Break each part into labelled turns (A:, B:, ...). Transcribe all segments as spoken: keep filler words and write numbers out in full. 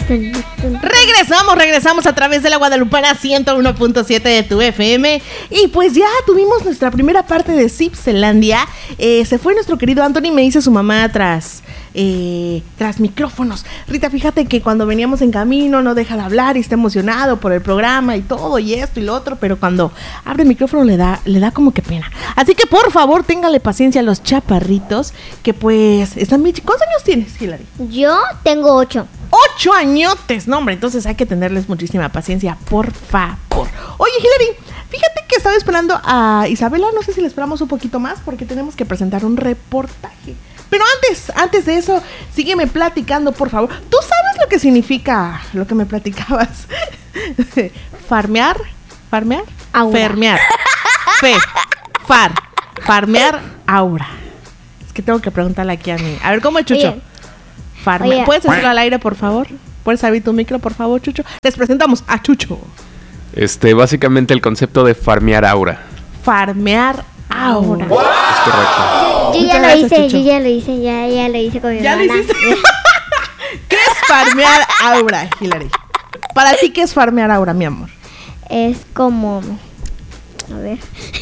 A: Regresamos, regresamos a través de la Guadalupana ciento uno punto siete de tu F M. Y pues ya tuvimos nuestra primera parte de Zipzelandia. eh, Se fue nuestro querido Anthony, me dice su mamá tras eh, Tras micrófonos. Rita, fíjate que cuando veníamos en camino no deja de hablar y está emocionado por el programa y todo y esto y lo otro, pero cuando abre el micrófono le da, le da como que pena. Así que por favor téngale paciencia a los chaparritos que pues están bien chicos. ¿Cuántos años tienes, Hilary?
B: Yo tengo ocho.
A: Ocho añotes, no hombre, entonces hay que tenerles muchísima paciencia, por favor. Oye, Hilary, fíjate que estaba esperando a Isabela, no sé si le esperamos un poquito más porque tenemos que presentar un reportaje. Pero antes, antes de eso, sígueme platicando, por favor. ¿Tú sabes lo que significa lo que me platicabas? Farmear, farmear,
B: Aura.
A: Fermear, fe, far, farmear, aura. Es que tengo que preguntarle aquí a mí. A ver, ¿cómo es, Chucho?
B: Oye.
A: Farme-
B: Oye.
A: ¿Puedes decirlo al aire, por favor? ¿Puedes abrir tu micro, por favor, Chucho? Les presentamos a Chucho.
C: Este, básicamente el concepto de farmear aura.
A: Farmear aura.
C: Es correcto.
B: Yo
A: Muchas
B: ya lo
A: gracias,
B: hice,
A: Chucho.
B: yo ya lo hice, ya, ya lo hice con mi
A: ¿Ya lo
B: hermana.
A: hiciste? ¿Qué es farmear aura, Hilary? Para ti, ¿qué es farmear aura, mi amor?
B: Es como... A ver.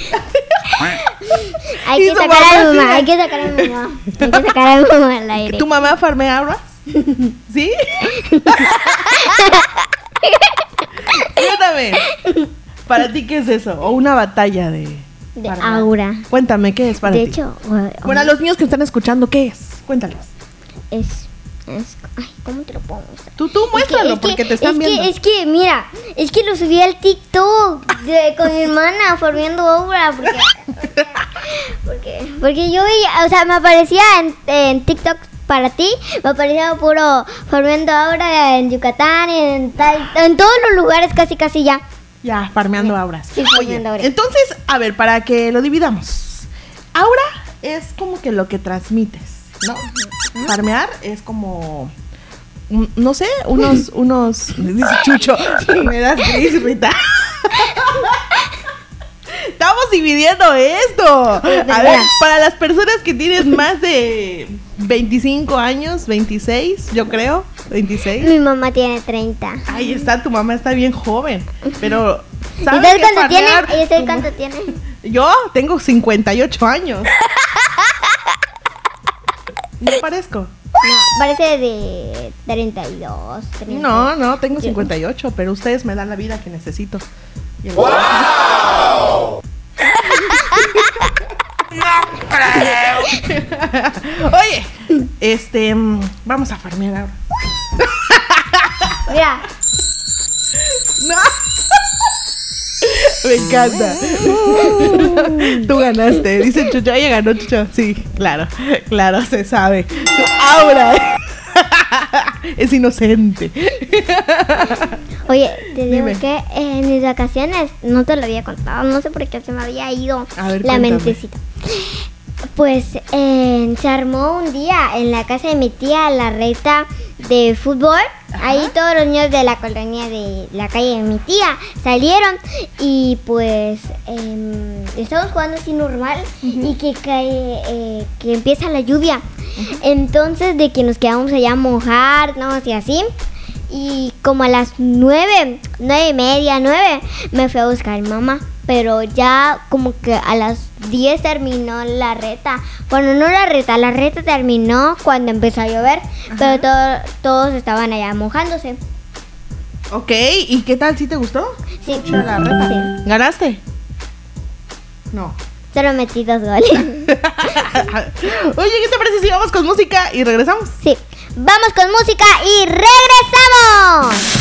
B: Hay
A: Y
B: que
A: su
B: sacar
A: mamá
B: a mi mamá,
A: así de-
B: hay que sacar a mi mamá. Hay que sacar a mi mamá al aire.
A: ¿Tu mamá farmea auras? ¿Sí? Cuéntame. ¿Para ti qué es eso? ¿O una batalla de...
B: De
A: farmear?
B: aura.
A: Cuéntame, ¿qué es para
B: De
A: ti?
B: hecho, o-
A: Bueno, a los niños que están escuchando, ¿qué es? Cuéntales.
B: es, es... Ay, ¿cómo te lo puedo mostrar?
A: Tú, tú muéstralo,
B: Es que-
A: porque te están
B: es
A: viendo.
B: Que, es que, mira, es que lo subí al TikTok de- con mi hermana formando obra. Porque, porque, porque yo veía, o sea, me aparecía en, en TikTok para ti, me aparecía puro formando obra en Yucatán, en, tal, en todos los lugares casi, casi ya.
A: Ya, farmeando auras.
B: Sí,
A: Oye,
B: farmeando auras.
A: entonces, a ver, para que lo dividamos. Aura es como que lo que transmites, ¿no? Farmear es como... mm, no sé, unos... unos dice Chucho, me das gris, Rita. Estamos dividiendo esto. A ver, para las personas que tienen más de veinticinco años, veintiséis, yo creo, veintiséis.
B: Mi mamá tiene treinta.
A: Ahí está, tu mamá está bien joven, pero
B: ¿Y
A: ¿sabes
B: sabes
A: qué
B: cuánto tiene?
A: farmear?
B: ¿Y sabes
A: Tu
B: cuánto
A: ma-
B: tiene?
A: Yo tengo cincuenta y ocho años. ¿No parezco?
B: No, parece de treinta y dos. treinta.
A: No, no, tengo cincuenta y ocho, pero ustedes me dan la vida que necesito. Y el- Oye, este, mm, vamos a farmear ahora.
B: Mira,
A: No. Me encanta. Tú ganaste. Dice Chucho, ella ganó, Chucho. Sí, claro, claro, se sabe. Su aura es inocente.
B: oye, te digo
A: Dime.
B: que en mis vacaciones, no te lo había contado, no sé por qué se me había ido
A: A ver,
B: la
A: cuéntame.
B: mentecita. Pues eh, se armó un día en la casa de mi tía la reta de fútbol.
A: Ajá.
B: Ahí todos los niños de la colonia de la calle de mi tía salieron y pues eh, estamos jugando así normal y que cae, eh, que empieza la lluvia. Entonces de que nos quedamos allá a mojarnos y así. Y como a las nueve, nueve y media, nueve, me fui a buscar a mi mamá. Pero ya como que a las diez terminó la reta. Bueno, no la reta, la reta terminó cuando empezó a llover. Pero todo- todos estaban allá mojándose.
A: Ok, ¿y qué tal? ¿Sí te gustó?
B: Sí,
A: Mucho la reta.
B: sí.
A: ¿Ganaste? No.
B: Solo metí dos goles.
A: Oye, ¿qué te parece si vamos con música y regresamos?
B: Sí. Vamos con música y regresamos.